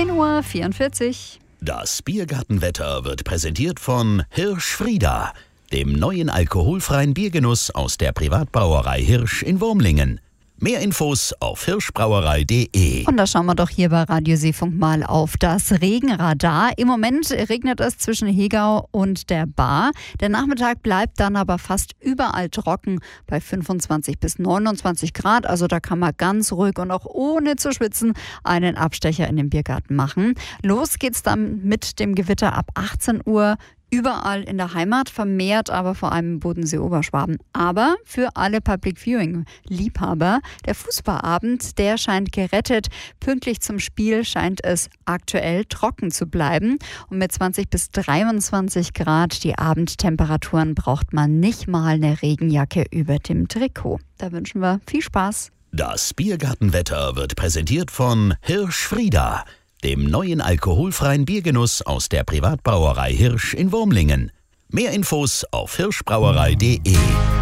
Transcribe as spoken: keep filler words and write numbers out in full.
zehn Uhr vierundvierzig. Das Biergartenwetter wird präsentiert von Hirsch Frieda, dem neuen alkoholfreien Biergenuss aus der Privatbrauerei Hirsch in Wurmlingen. Mehr Infos auf hirschbrauerei punkt de. Und da schauen wir doch hier bei Radio Seefunk mal auf das Regenradar. Im Moment regnet es zwischen Hegau und der Baar. Der Nachmittag bleibt dann aber fast überall trocken bei fünfundzwanzig bis neunundzwanzig Grad. Also da kann man ganz ruhig und auch ohne zu schwitzen einen Abstecher in den Biergarten machen. Los geht's dann mit dem Gewitter ab achtzehn Uhr. Überall in der Heimat, vermehrt aber vor allem im Bodensee-Oberschwaben. Aber für alle Public-Viewing-Liebhaber, der Fußballabend, der scheint gerettet. Pünktlich zum Spiel scheint es aktuell trocken zu bleiben. Und mit zwanzig bis dreiundzwanzig Grad die Abendtemperaturen braucht man nicht mal eine Regenjacke über dem Trikot. Da wünschen wir viel Spaß. Das Biergartenwetter wird präsentiert von Hirsch Frieda, dem neuen alkoholfreien Biergenuss aus der Privatbrauerei Hirsch in Wurmlingen. Mehr Infos auf hirschbrauerei punkt de.